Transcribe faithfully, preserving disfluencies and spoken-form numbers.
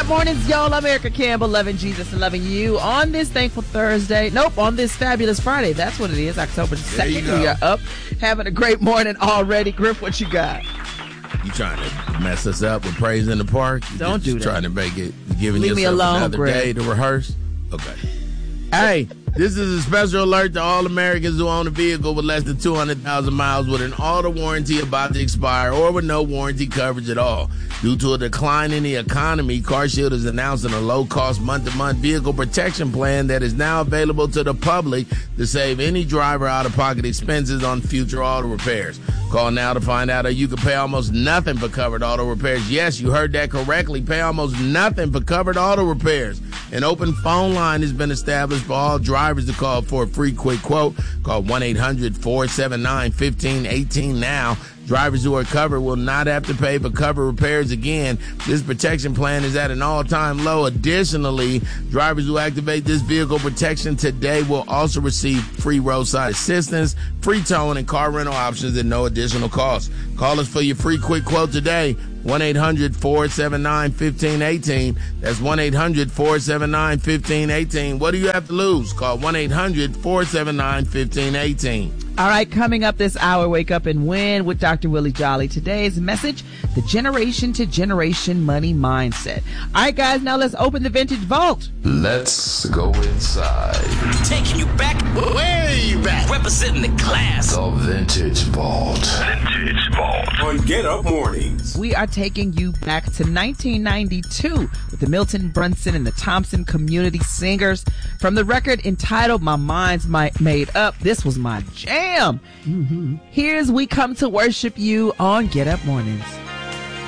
Up Mornings, y'all. I'm Erica Campbell, loving Jesus and loving you on this thankful Thursday. Nope, on this fabulous Friday. That's what it is, October second. We are up, having a great morning already. Griff, what you got? You trying to mess us up with Praise in the Park? You Don't just do that. Trying to make it, giving Leave yourself me alone, another Griff. day to rehearse? Okay. Hey, this is a special alert to all Americans who own a vehicle with less than two hundred thousand miles with an auto warranty about to expire or with no warranty coverage at all. Due to a decline in the economy, CarShield is announcing a low-cost month-to-month vehicle protection plan that is now available to the public to save any driver out-of-pocket expenses on future auto repairs. Call now to find out how you can pay almost nothing for covered auto repairs. Yes, you heard that correctly. Pay almost nothing for covered auto repairs. An open phone line has been established for all drivers to call for a free quick quote. Call one eight hundred four seven nine one five one eight now. Drivers who are covered will not have to pay for covered repairs again. This protection plan is at an all-time low. Additionally, drivers who activate this vehicle protection today will also receive free roadside assistance, free towing, and car rental options at no additional cost. Call us for your free quick quote today. one eight hundred four seven nine one five one eight. That's one eight hundred four seven nine one five one eight. What do you have to lose? Call one eight hundred four seven nine one five one eight. All right, coming up this hour, Wake Up and Win with Doctor Willie Jolly. Today's message, the generation to generation money mindset. All right, guys, now let's open the vintage vault. Let's go inside. Taking you back, way back. Representing the class. The Vintage Vault. Vintage Vault. On Get Up Mornings. We are taking you back to nineteen ninety-two with the Milton Brunson and the Thompson Community Singers. From the record entitled My Mind's My Made Up, this was my jam. Mm-hmm. Here's We Come to Worship You on Get Up Mornings.